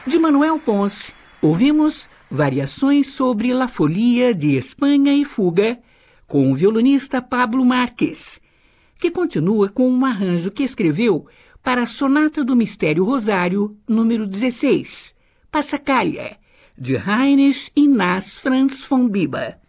De Manuel Ponce, ouvimos Variações sobre La Folia de Espanha e Fuga, com o violonista Pablo Marques, que continua com um arranjo que escreveu para a Sonata do Mistério Rosário, número 16, Passacaglia, de Heinrich Ignaz Franz von Bieber.